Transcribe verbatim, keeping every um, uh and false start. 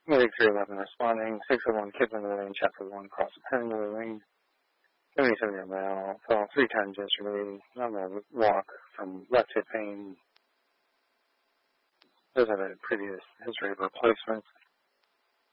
Medic three eleven responding. six oh one kids in the lane, chapter one, cross the perpendicular lane. seventy-seven year male, fell three times yesterday. Normal walk from left hip pain. Does have a previous history of replacement.